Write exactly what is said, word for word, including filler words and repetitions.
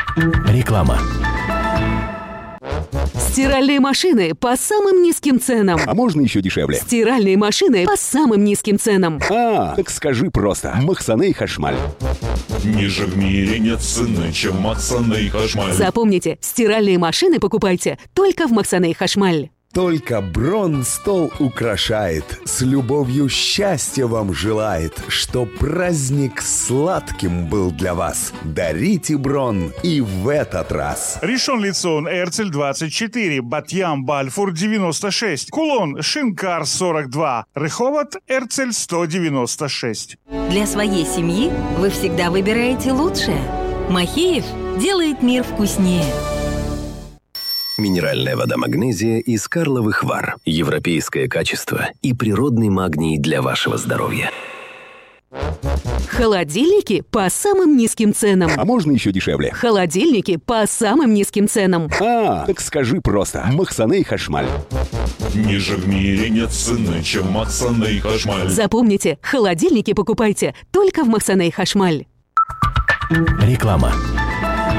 Реклама. Стиральные машины по самым низким ценам. А можно еще дешевле? Стиральные машины по самым низким ценам. А, так скажи просто. Махсаней Хашмаль. Ниже в мире нет цены, чем Махсаней Хашмаль. Запомните, стиральные машины покупайте только в Махсаней Хашмаль. Только Брон стол украшает, с любовью счастья вам желает, чтоб праздник сладким был для вас. Дарите Брон и в этот раз. Ришон Лицон, Эрцель двадцать четыре, Батьям, Бальфур девяносто шесть, Кулон, Шинкар сорок два, Реховат, Эрцель сто девяносто шесть. Для своей семьи вы всегда выбираете лучшее. Махеев делает мир вкуснее. Минеральная вода «Магнезия» из Карловых Вар. Европейское качество и природный магний для вашего здоровья. Холодильники по самым низким ценам. А можно еще дешевле? Холодильники по самым низким ценам. А, так скажи просто. Махсаней Хашмаль. Ниже в мире нет цены, чем Махсаней Хашмаль. Запомните, холодильники покупайте только в Махсаней Хашмаль. Реклама.